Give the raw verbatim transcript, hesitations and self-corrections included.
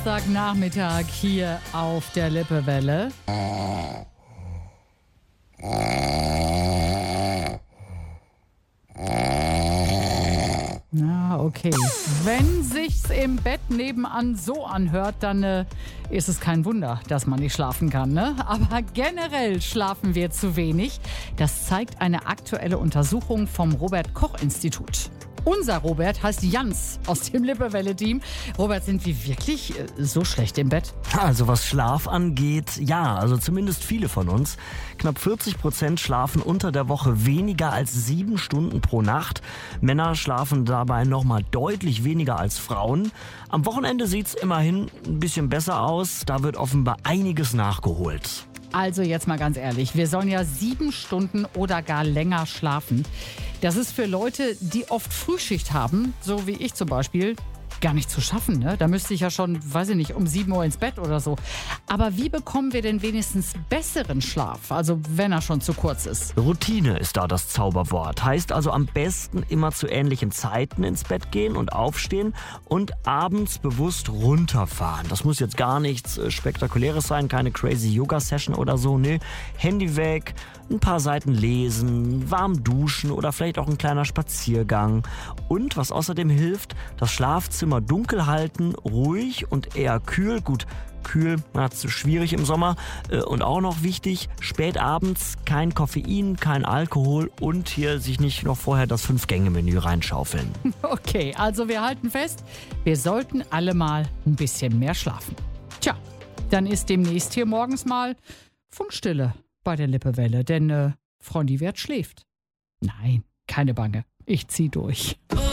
Nachmittag hier auf der Lippewelle. Na, okay. Wenn sich's im Bett nebenan so anhört, dann äh, ist es kein Wunder, dass man nicht schlafen kann, ne? Aber generell schlafen wir zu wenig. Das zeigt eine aktuelle Untersuchung vom Robert-Koch-Institut. Unser Robert heißt Jans aus dem Lippewelle-Team. Robert, sind wir wirklich äh, so schlecht im Bett? Also was Schlaf angeht, ja, also zumindest viele von uns. Knapp vierzig Prozent schlafen unter der Woche weniger als sieben Stunden pro Nacht. Männer schlafen dabei nochmal deutlich weniger als Frauen. Am Wochenende sieht's immerhin ein bisschen besser aus. Da wird offenbar einiges nachgeholt. Also jetzt mal ganz ehrlich, wir sollen ja sieben Stunden oder gar länger schlafen. Das ist für Leute, die oft Frühschicht haben, so wie ich zum Beispiel, gar nicht zu schaffen, ne? Da müsste ich ja schon, weiß ich nicht, um sieben Uhr ins Bett oder so. Aber wie bekommen wir denn wenigstens besseren Schlaf? Also wenn er schon zu kurz ist. Routine ist da das Zauberwort. Heißt also am besten immer zu ähnlichen Zeiten ins Bett gehen und aufstehen und abends bewusst runterfahren. Das muss jetzt gar nichts Spektakuläres sein, keine crazy Yoga-Session oder so. Nee, Handy weg, ein paar Seiten lesen, warm duschen oder vielleicht auch ein kleiner Spaziergang. Und was außerdem hilft, das Schlafzimmer dunkel halten, ruhig und eher kühl. Gut, kühl, na, zu schwierig im Sommer. Und auch noch wichtig, spät abends kein Koffein, kein Alkohol und hier sich nicht noch vorher das Fünf-Gänge-Menü reinschaufeln. Okay, also wir halten fest, wir sollten alle mal ein bisschen mehr schlafen. Tja, dann ist demnächst hier morgens mal Funkstille bei der Lippewelle, denn äh, Freundivert schläft. Nein, keine Bange, ich zieh durch.